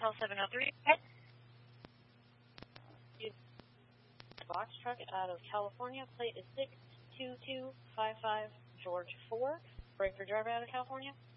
Hotel 703. Box truck out of California. Plate is 62255 George 4. Breaker driver out of California.